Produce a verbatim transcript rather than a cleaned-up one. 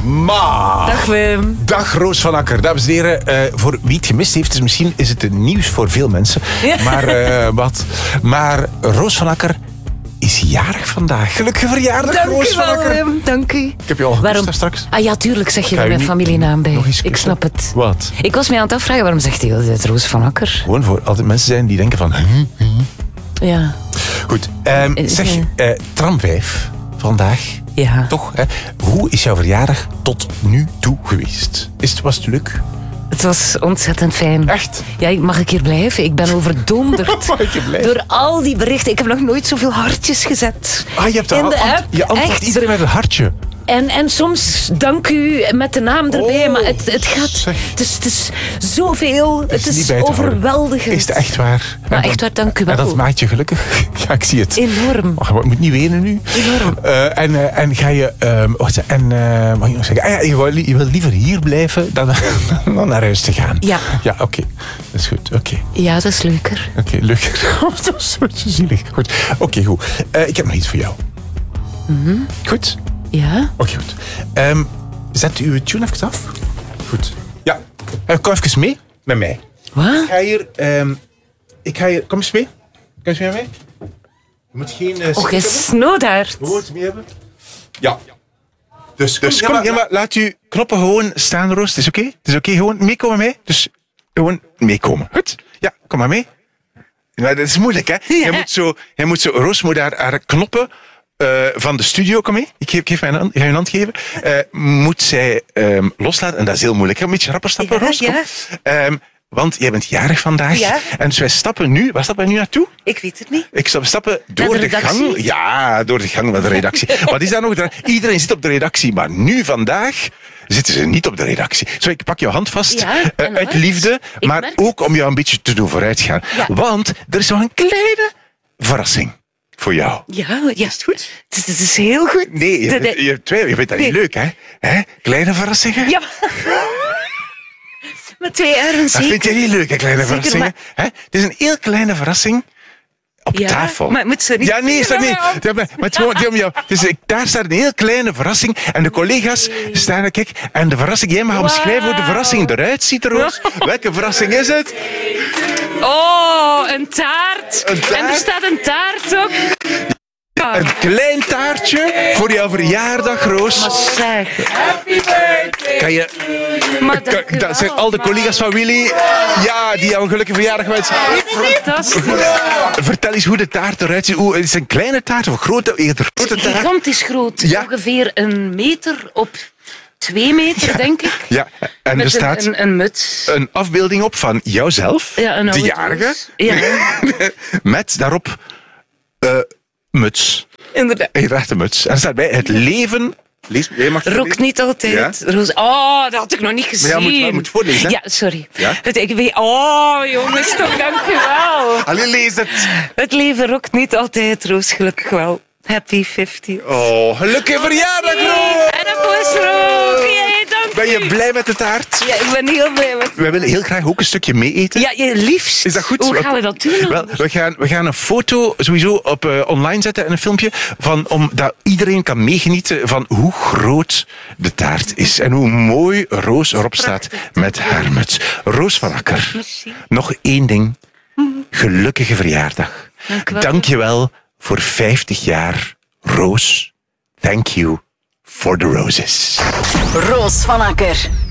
Ma. Dag Wim. Dag Roos van Akker. Dames en heren, uh, voor wie het gemist heeft, dus misschien is het nieuws voor veel mensen. Ja. Maar uh, wat? Maar Roos van Akker is jarig vandaag. Gelukkige verjaardag, Dank Roos u van wel, Akker. Wim. Dank u. Ik heb je al gekust Waarom? daar straks. Ah ja, tuurlijk zeg je Ga er je mijn niet familienaam bij. nog eens Ik kussen? snap het. Wat? Ik was mij aan het afvragen, waarom zegt hij altijd Roos van Akker? Gewoon voor altijd mensen zijn die denken van... Hm, hm. Ja. Goed, um, Uh, zeg, uh, tram vijf vandaag. Ja. Toch, hè? Hoe is jouw verjaardag tot nu toe geweest? Is het, was het leuk? Het was ontzettend fijn. Echt? Ja, mag ik hier blijven? Ik ben overdonderd Mag ik hier blijven? door al die berichten. Ik heb nog nooit zoveel hartjes gezet. Ah, je hebt in al, de ant- app. je antwoordt Echt. iedereen met een hartje. En, en soms dank u met de naam erbij, Oh, maar het, het gaat... zeg. Het is, het is zoveel. Het niet is bij te houden. overweldigend. Is het echt waar? Maar En echt dat- waar, dank u wel. En dat maakt je gelukkig? Ja, ik zie het. Enorm. Oh, je moet niet wenen nu. Enorm. Uh, en, uh, en ga je... Um, wacht, en uh, wat je nog zeggen? Ah, ja, je, wil, je wil liever hier blijven dan, dan naar huis te gaan. Ja. Ja, oké. Okay. Dat is goed. Oké. Okay. Ja, dat is leuker. Oké, okay, leuker. Dat is zo zielig. Goed. Oké, okay, goed. Uh, ik heb nog iets voor jou. Mm-hmm. Goed? Ja? Oké, okay, goed. Um, zet uw tune even af. Goed. Ja. Uh, kom even mee met mij. Wat? Ik ga hier... Um, ik ga hier... Kom eens mee. Kom eens mee met mij. Je moet geen... Uh, Och, je snodaard. Je moet mee hebben. Ja. Dus, dus kom, ja, maar laat uw knoppen gewoon staan, Roos. Het is oké. Okay. Het is oké. Okay. Gewoon meekomen mee. Dus gewoon meekomen. Goed? Ja, kom maar mee. Maar dat is moeilijk, hè? Ja. Je moet zo... Je moet zo Roos moet haar, haar knoppen... Uh, van de studio, kom mee. Ik geef, geef mij een hand, ik ga je een hand geven. Uh, moet zij um, loslaten. En dat is heel moeilijk. Een beetje rapper stappen, ja, Roos. Ja. Um, want jij bent jarig vandaag. Ja. En dus wij stappen nu... Waar stappen we nu naartoe? Ik weet het niet. Ik stap, stappen door de de, redactie? gang. Ja, door de gang van de redactie. Wat is daar nog? Iedereen zit op de redactie. Maar nu, vandaag... zitten ze niet op de redactie. Zo, ik pak je hand vast. Ja, uh, uit liefde. Ik maar merk. ook om jou een beetje te doen vooruitgaan. Ja. Want er is nog een kleine verrassing. Voor jou. Ja, ja. Is het goed? Het is, het is heel goed. Nee, je, De- de- je, je, twee, je vindt dat Nee. niet leuk, hè? hè? Kleine verrassingen? Ja. Met twee R'en Dat zeker. vind je niet leuk, hè, kleine Zeker, verrassingen? Hè? Het is een heel kleine verrassing op Ja, tafel. maar moet ze niet... Ja, nee, is dat niet. Ja, maar, maar het is gewoon, het is om jou. Dus ik- daar staat een heel kleine verrassing. En de collega's staan er, kijk. En de verrassing, jij mag omschrijven hoe de verrassing eruit ziet, Roos. Welke verrassing is het? Oh, een taart. Een taart? En er staat een taart ook. Een klein taartje voor jouw verjaardag, Roos. Maar zeg. Kan je... Maar dank u Kan- Dat zijn wel. al de collega's van Willy. Ja, die jou een gelukkige verjaardag wensen. Fantastisch. Vertel eens hoe de taart eruit ziet. Hoe, is het een kleine taart of een grote, eerder grote taart? Gigantisch groot. Ja. Ongeveer een meter op twee meter, denk ik. Ja, en er Met staat een, een, een muts. een afbeelding op van jouzelf, Ja, een de oude jarige, doos. Ja, met daarop uh, muts. inderdaad. Een rechte muts. En er staat bij het leven... Lees, jij mag het Rokt lezen. niet altijd. Ja? Roos. Oh, dat had ik nog niet gezien. Maar ja, moet, maar moet voorlezen, hè? Ja, sorry. Ja? Het, ik weet, oh, jongens, toch, dank u wel. Allee, lees het. Het leven rokt niet altijd, Roos, gelukkig wel. Happy vijftig. Oh, gelukkige verjaardag, Roos! En een busrook. Jee, dank Ben je u. blij met de taart? Ja, ik ben heel blij met... Wij willen heel graag ook een stukje mee eten. Ja, je liefst. Is dat goed? Hoe gaan we dat doen? Wel, we gaan, we gaan een foto sowieso op, uh, online zetten en een filmpje. Van, omdat iedereen kan meegenieten van hoe groot de taart is. En hoe mooi Roos erop staat met haar muts. Roos van Akker. Merci. Nog één ding. Gelukkige verjaardag. Dank u wel. Dank je wel voor vijftig jaar, Roos. Thank you for the roses. Roos van Akker.